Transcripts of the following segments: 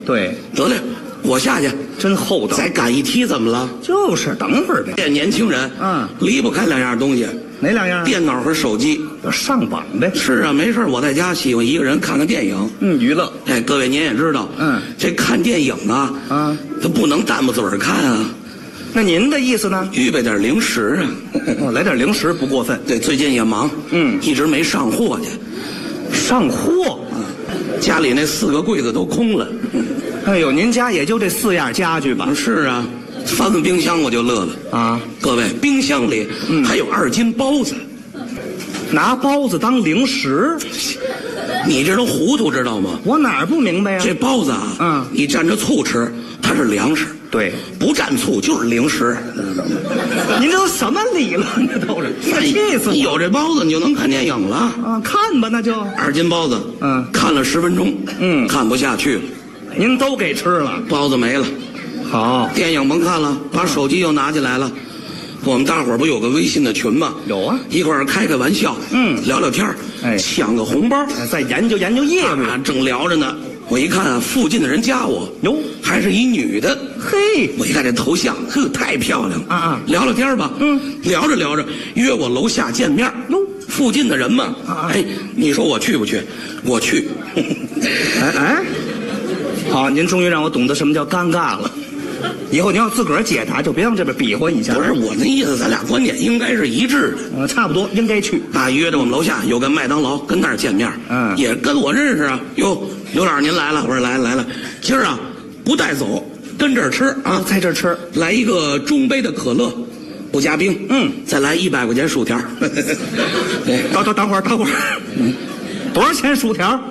对， 得嘞，我下去， 真厚道。 再赶一梯怎么了？ 就是等会儿呗。 这年轻人，离不开两样东西， 哪两样？ 电脑和手机。 上榜呗。 是啊，没事我在家喜欢一个人看看电影。 娱乐。 哎，各位您也知道，这看电影啊，他不能淡不嘴儿看啊。 那您的意思呢？ 预备点零食啊。 来点零食不过分。 对，最近也忙，一直没上货去。 上货？ 家里那4个柜子都空了。 哎呦，您家也就这4样家具吧？ 是啊，翻翻冰箱我就乐了啊！ 各位，冰箱里还有2斤包子， 拿包子当零食， 你这都糊涂知道吗？ 我哪儿不明白呀？ 这包子啊，你蘸着醋吃，它是粮食； 对， 不蘸醋就是零食。 您这都什么理论？这都是，气死我！ 有这包子你就能看电影了啊！看吧，那就 2斤包子，看了10分钟，看不下去了。 您都给吃了， 包子没了。 好， 电影甭看了，把手机又拿进来了。我们大伙儿不有个微信的群吗？ 有啊， 一块儿开开玩笑，聊聊天抢个红包， 再研究研究业务。 正聊着呢，我一看附近的人加我， 哟， 还是一女的。 嘿， 我一看这头像，太漂亮啊！ 聊聊天吧，聊着聊着约我楼下见面。 哟， 附近的人嘛，哎，你说我去不去？我去。 哎。好，您终于让我懂得什么叫尴尬了。以后您要自个儿解答，就别往这边比划一下。 不是我那意思，咱俩观点应该是一致的。差不多应该去。 约着我们楼下有个麦当劳，跟那儿见面。也跟我认识啊。哟，刘老师您来了，我说来了。今儿啊，不带走，跟这儿吃啊， 在这儿吃。 来一个中杯的可乐，不加冰。再来100块钱薯条。 等会儿。多少钱薯条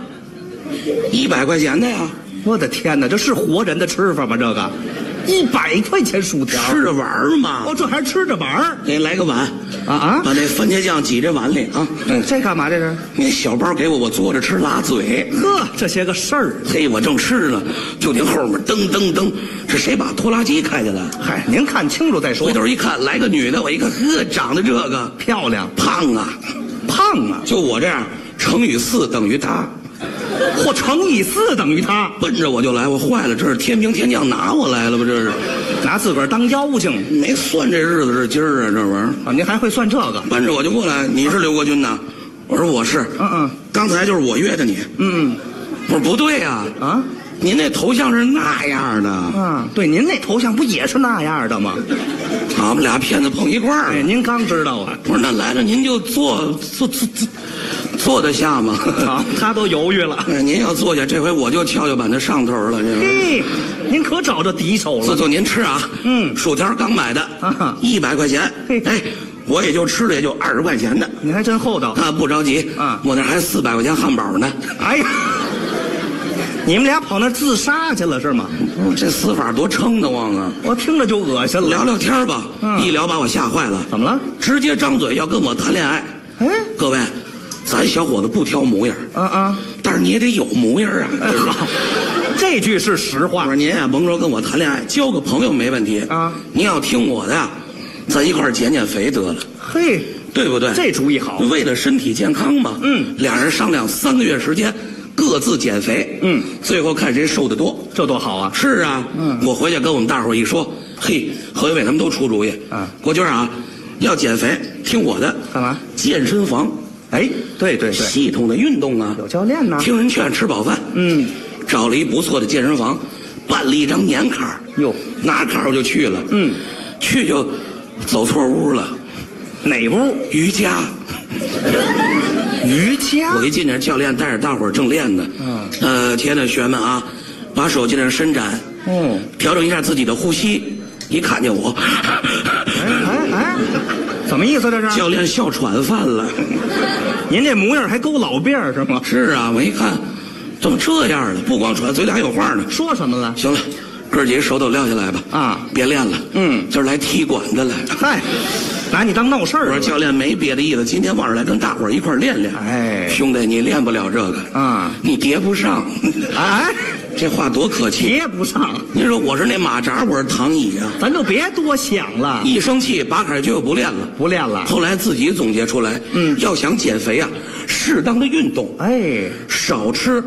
？100块钱的呀。 我的天哪，这是活人的吃法吗？这个100块钱薯条， 吃着玩嘛。 这还吃着玩。 给你来个碗啊！ 把那番茄酱挤这碗里啊。 这干嘛？这是那小包给我嘬着吃拉嘴。 这些个事儿。 嘿，我正吃呢，就听后面噔噔噔，是谁把拖拉机开进来？ 嗨，您看清楚再说。 回头一看，来个女的，我一看，长得这个漂亮， 胖啊，就我这样，乘以4等于她。 或乘以4等于他， 奔着我就来，我坏了，这是天兵天将拿我来了吧？这是拿自个儿当妖精， 没算这日子是今儿啊，这玩意儿啊！您还会算这个？ 奔着我就过来，你是刘国军呐？我说我是，刚才就是我约的你，我说不对呀，您那头像是那样的， 对，您那头像不也是那样的吗？ 我们俩骗子碰一块儿， 您刚知道啊？ 我说那来了您就坐得下吗？ 好，他都犹豫了。 您要坐下，这回我就跷板的上头了。 嘿，您可找着敌手了。 就您吃啊，薯条刚买的，100块钱。哎，我也就吃了也就20块钱的。 你还真厚道啊！不着急啊，我那还400块钱汉堡呢。 哎呀，你们俩跑那自杀去了是吗？ 这死法多撑得慌啊！ 我听着就恶心了。 聊聊天吧，一聊把我吓坏了。 怎么了？ 直接张嘴要跟我谈恋爱。 哎， 各位。咱小伙子不挑模样，但是你也得有模样啊。 好，这句是实话。 我说您呀，甭说跟我谈恋爱，交个朋友没问题啊。您要听我的呀，咱一块儿减肥得了。 嘿， 对不对？ 这主意好。 为了身体健康嘛。俩人商量3个月时间，各自减肥。最后看谁瘦得多， 这多好啊！ 是啊。我回去跟我们大伙一说，嘿，何伟他们都出主意。国军啊，要减肥，听我的。 干嘛？ 健身房。 哎，对， 系统的运动啊， 有教练呢。 听人劝，吃饱饭。找了一不错的健身房，办了一张年卡。 哟， 拿卡我就去了。去就走错屋了。 哪屋？ 瑜伽。 瑜伽。 我一进去，教练带着大伙儿正练呢。亲爱的学员们啊，把手尽量伸展。调整一下自己的呼吸。一看见我， 哎。什么意思这是？ 教练笑喘饭了。 您这模样还勾老辫儿是吗？ 是啊，我一看，怎么这样了？不光喘，嘴里还有话呢。 说什么了？ 行了，哥几个手都撂下来吧。啊，别练了。今儿来踢馆的来。 嗨，拿你当闹事儿。 我说教练没别的意思，今天晚上来跟大伙儿一块儿练练。 哎， 兄弟，你练不了这个啊，你叠不上。 哎。 这话多可气， 叠不上。 您说我是那马扎，我是躺椅啊， 咱就别多想了。 一生气，拔开就不练了。后来自己总结出来，要想减肥啊，适当的运动，少吃，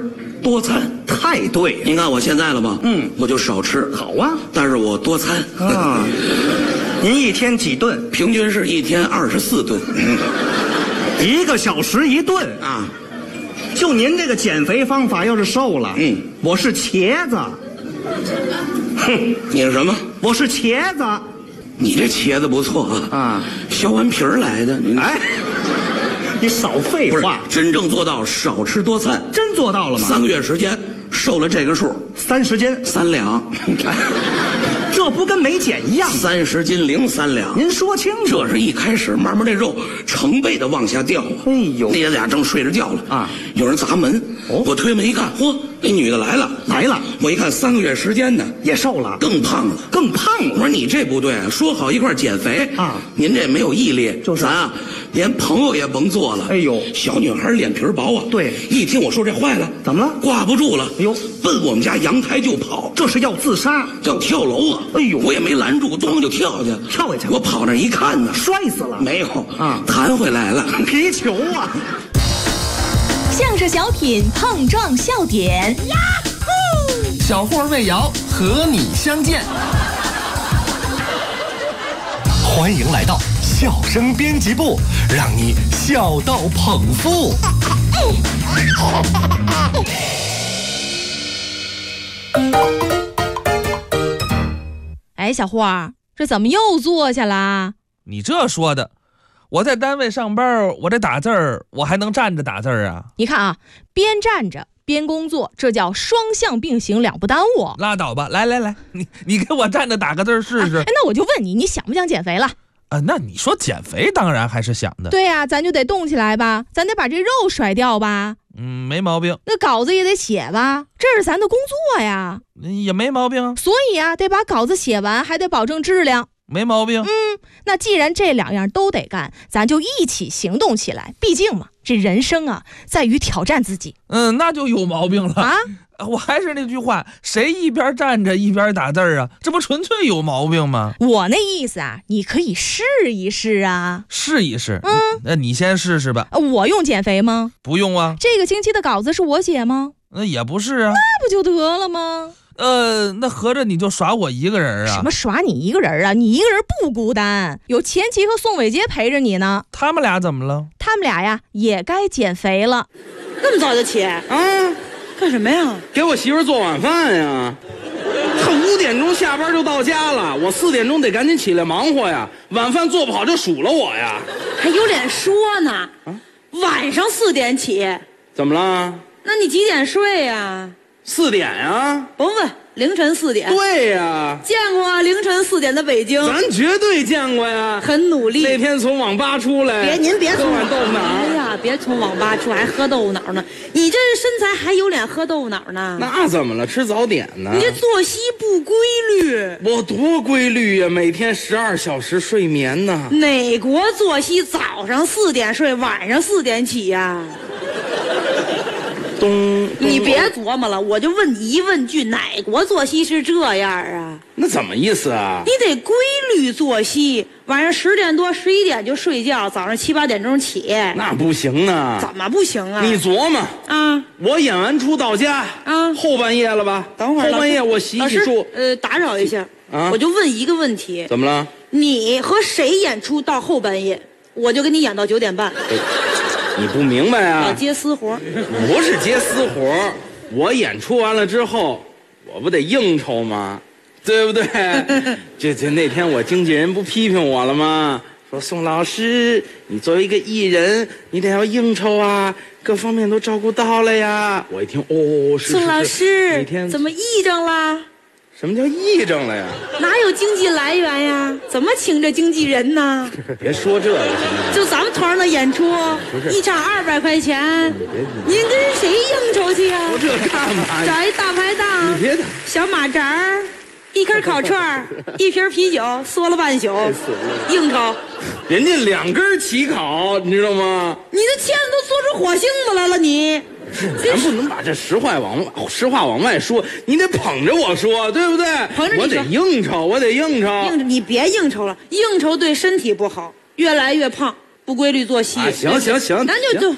多餐。 太对了。 您看我现在了吧？我就少吃。 好啊， 但是我多餐啊。您一天几顿？ 平均是一天24顿 ，1个小时1顿啊。 就您这个减肥方法，要是瘦了，我是茄子。 哼，你是什么？ 我是茄子。 你这茄子不错啊，削完皮儿来的。 哎，你少废话。 真正做到少吃多餐， 真做到了吗？3 个月时间瘦了这个数 ，30斤 3两。 这不跟没减一样 ？30斤零3两。 您说清楚。 这是一开始，慢慢这肉成倍的往下掉。 哎呦， 那俩正睡着觉了啊，有人砸门。我推门一看，嚯，那女的来了。我一看3个月时间呢， 也瘦了， 更胖了。我说你这不对，说好一块减肥啊，您这没有毅力，咱啊连朋友也甭做了。 哎呦， 小女孩脸皮薄啊。 对， 一听我说这坏了， 怎么了？ 挂不住了。 哎呦， 奔我们家阳台就跑， 这是要自杀， 要跳楼啊！ 哎呦， 我也没拦住，咚就跳下去。我跑那一看呢， 摔死了。 没有啊，弹回来了， 皮球啊！ 相声小品碰撞笑点，呀呼！ 小霍魏瑶和你相见。欢迎来到笑声编辑部，让你笑到捧腹。 哎，小霍，这怎么又坐下了？ 你这说的，我在单位上班，我这打字儿，我还能站着打字儿啊？ 你看啊，边站着边工作，这叫双向并行，两不耽误。 拉倒吧，来，你给我站着打个字试试。 那我就问你，你想不想减肥了？ 那你说减肥，当然还是想的。 对呀，咱就得动起来吧，咱得把这肉甩掉吧。 没毛病。 那稿子也得写吧，这是咱的工作呀。 也没毛病。 所以啊，得把稿子写完，还得保证质量。 没毛病。 那既然这2样都得干，咱就一起行动起来。毕竟嘛，这人生啊，在于挑战自己。 那就有毛病了啊！我还是那句话，谁一边站着一边打字啊？这不纯粹有毛病吗？ 我那意思啊，你可以试一试啊。 试一试。那你先试试吧。 我用减肥吗？ 不用啊。 这个星期的稿子是我写吗？ 那也不是啊。 那不就得了吗？ 那合着你就耍我一个人啊？ 什么耍你一个人啊？你一个人不孤单，有钱琦和宋伟杰陪着你呢。 他们俩怎么了？ 他们俩呀，也该减肥了。 那么早就起啊？干什么呀？ 给我媳妇做晚饭呀。她5点钟下班就到家了，我4点钟得赶紧起来忙活呀。晚饭做不好就数了我呀。 还有脸说呢？晚上4点起？ 怎么了？ 那你几点睡呀 ？4点呀。 甭问，凌晨4点。 对呀。 见过凌晨4点的北京？ 咱绝对见过呀。 很努力。 那天从网吧出来， 您别喝碗豆腐脑。 哎呀，别从网吧出来还喝豆腐脑呢！你这身材还有脸喝豆腐脑呢？ 那怎么了？吃早点呢？ 你这作息不规律。 我多规律呀，每天12小时睡眠呢。 哪国作息早上4点睡，晚上4点起呀？你别琢磨了，我就问你一问句，哪国作息是这样啊？ 那怎么意思啊？ 你得规律作息，晚上10点多、11点就睡觉，早上7、8点钟起。 那不行呢。 怎么不行啊？ 你琢磨啊！ 我演完出到家啊， 后半夜了吧？ 等会儿后半夜我洗漱。 打扰一下啊，我就问一个问题。 怎么了？ 你和谁演出到后半夜？我就给你演到9点半。 你不明白啊？ 接私活？ 不是接私活，我演出完了之后，我不得应酬吗？对不对？这那天我经纪人不批评我了吗？说宋老师，你作为一个艺人，你得要应酬啊，各方面都照顾到了呀。我一听，是。 宋老师，那天怎么癔症啦？ 什么叫癔症了呀？ 哪有经济来源呀？怎么请这经纪人呢？ 别说这个， 就咱们团的演出，1场200块钱，您跟谁应酬去呀？ 我这干嘛呀？ 找一大排档， 你别打小马扎儿，1根烤串，1瓶啤酒，嗦了半宿，应酬。 人家2根起烤，你知道吗？ 你的签子都做出火星子来了，你。 咱不能把这实话往外说，你得捧着我说，对不对？ 捧着你说， 我得应酬，我得应酬。 你别应酬了，应酬对身体不好，越来越胖，不规律作息。 行， 咱就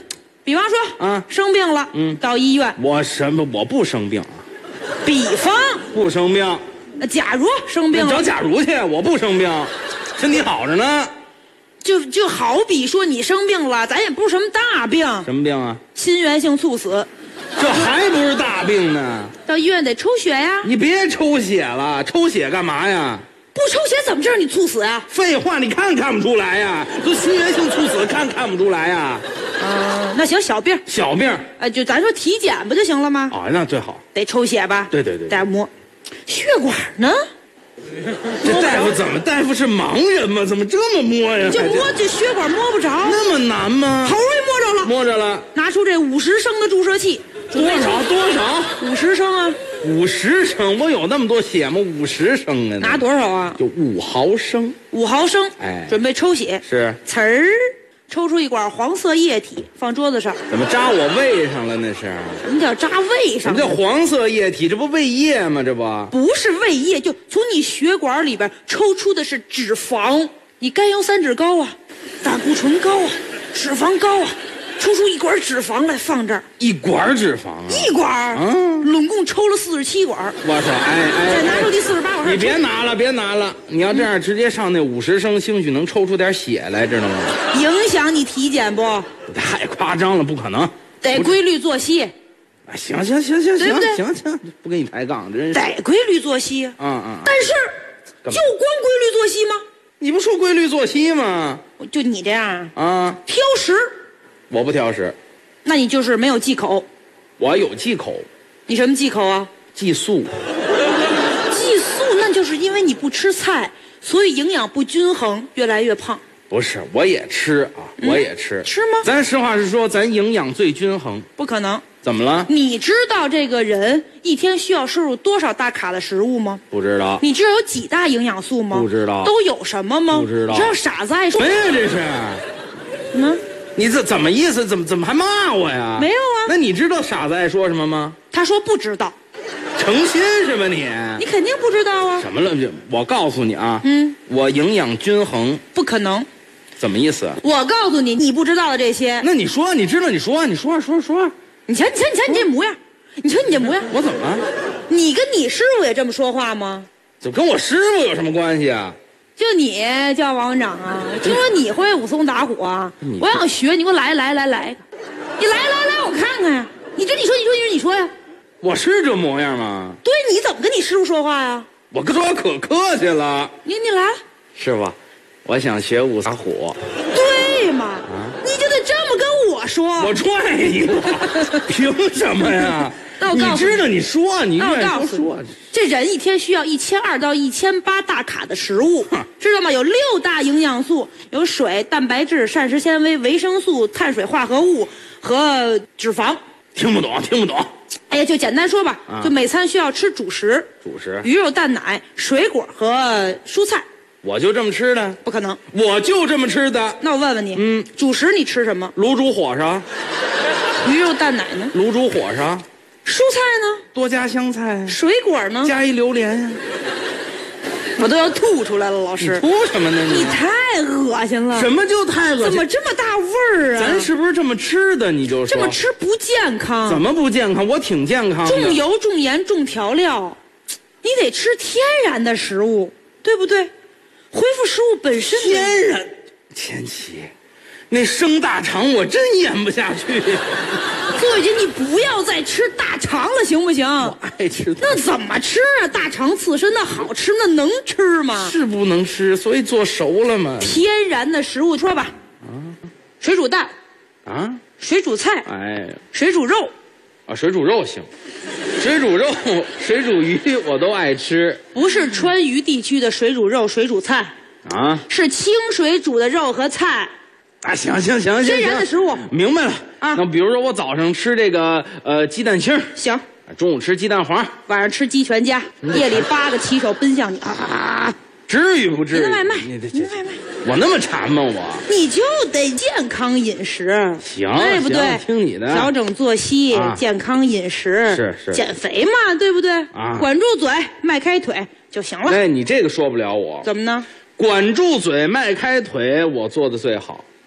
比方说啊生病了，到医院。 我不生病啊， 比方不生病。 假如生病了， 找假如去，我不生病，身体好着呢。 就好比说你生病了，咱也不是什么大病， 什么病啊？ 心源性猝死， 这还不是大病呢？ 到医院得抽血呀。 你别抽血了，抽血干嘛呀？ 不抽血怎么知道你猝死呀？ 废话，你看不出来呀？都心源性猝死，看不出来呀？ 那行，小病， 小病， 就咱说体检不就行了吗？ 啊，那最好。 得抽血吧？ 对， 大夫摸，血管呢？ 这大夫是盲人吗？怎么这么摸呀？ 就摸这血管摸不着， 那么难吗？ 好容易摸着了， 摸着了， 拿出这50升的注射器， 多少 ？50升啊 ？50升，我有那么多血吗？50升啊？ 拿多少啊？ 就5毫升。 5毫升， 哎， 准备抽血， 是呲儿，抽出一管黄色液体，放桌子上。 怎么扎我胃上了？那是什么叫扎胃上？ 什么叫黄色液体？这不胃液吗？这不是胃液，就从你血管里边抽出的是脂肪。你甘油三酯高啊，胆固醇高啊，脂肪高啊，抽出一管脂肪来放这儿。 一管脂肪啊？ 一管，拢共抽了47管。 我操！哎， 再拿出第48管。 你别拿了！你要这样直接上那50升，兴许能抽出点血来，知道吗？ 影响你体检不？ 太夸张了，不可能。 得规律作息。 哎，行， 对不对？ 行，不跟你抬杠，真是。 得规律作息。但是，就光规律作息吗？ 你不说规律作息吗？ 就你这样啊？ 挑食。 我不挑食。 那你就是没有忌口。 我有忌口。 你什么忌口啊？ 忌素。 忌素，那就是因为你不吃菜，所以营养不均衡，越来越胖。 不是，我也吃啊，我也吃。 吃吗？ 咱实话实说，咱营养最均衡。 不可能。 怎么了？ 你知道这个人一天需要摄入多少大卡的食物吗？ 不知道。 你知道有几大营养素吗？ 不知道。 都有什么吗？ 不知道。 你知道傻子爱说什么呀？这是？你这怎么意思？怎么还骂我呀？ 没有啊。 那你知道傻子爱说什么吗？ 他说不知道。 诚心是吧你？ 你肯定不知道啊。 什么了？我告诉你啊，我营养均衡。 不可能。 怎么意思？ 我告诉你，你不知道的这些。 那你说，你知道？你说。 你瞧你这模样，你瞧你这模样。 我怎么了？ 你跟你师傅也这么说话吗？ 怎么跟我师傅有什么关系啊？ 就你叫王院长啊，听说你会武松打虎啊？我想学，你给我来一个，你来，我看看呀。你说呀。 我是这模样吗？ 对，你怎么跟你师傅说话呀？ 我跟他可客气了。 你来了， 师傅，我想学武打虎。 对嘛？你就得这么跟我说。 我踹你了，凭什么呀？ 那我告诉你知道你说，你愿意说。 这人一天需要1200到1800大卡的食物，知道吗？有6大营养素，有水、蛋白质、膳食纤维、维生素、碳水化合物和脂肪。 听不懂。 哎呀，就简单说吧，就每餐需要吃主食，鱼肉、蛋奶、水果和蔬菜。 我就这么吃的？ 不可能， 我就这么吃的。 那我问问你，主食你吃什么？ 卤煮火烧。 鱼肉蛋奶呢？ 卤煮火烧。 蔬菜呢？ 多加香菜。 水果呢？ 加一榴莲呀。 我都要吐出来了，老师。 你吐什么呢？ 你太恶心了。 什么就太恶心？ 怎么这么大味儿啊？ 咱是不是这么吃的？你就说这么吃不健康。 怎么不健康？我挺健康的。 重油、重盐、重调料，你得吃天然的食物，对不对？恢复食物本身。 天然。千玺，那生大肠我真咽不下去。 各位姐，你不要再吃大肠了，行不行？ 我爱吃。 那怎么吃啊？大肠刺身那好吃，那能吃吗？ 是不能吃，所以做熟了嘛。 天然的食物，说吧。水煮蛋。水煮菜。水煮肉。 水煮肉行。水煮肉、水煮鱼我都爱吃。 不是川渝地区的水煮肉、水煮菜是清水煮的肉和菜。 行， 天然的食物。 明白了那比如说我早上吃这个鸡蛋清， 行。 中午吃鸡蛋黄， 晚上吃鸡全家，夜里8个骑手奔向你至于不至于？ 您的外卖， 我那么馋吗？我你就得健康饮食， 行， 对不对？ 听你的， 调整作息，健康饮食， 是减肥嘛，对不对？管住嘴，迈开腿就行了。 你这个说不了我， 怎么呢？ 管住嘴，迈开腿，我做的最好。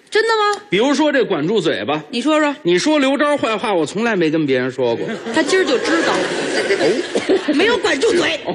真的吗？ 比如说这管住嘴吧， 你说说。 你说刘钊坏话，我从来没跟别人说过。 他今儿就知道了，没有管住嘴。